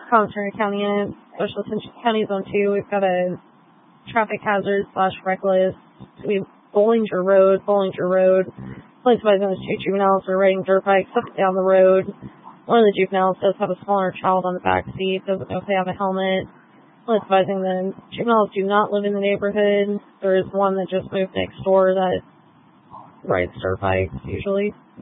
Commissary County in it, especially since County Zone 2. We've got a traffic hazard / reckless. We have Bollinger Road. Police advising those 2 juveniles are riding dirt bikes up and down the road. One of the juveniles does have a smaller child on the back seat, doesn't know if they have a helmet. Police advising the juveniles do not live in the neighborhood. There is one that just moved next door that rides dirt bikes, usually.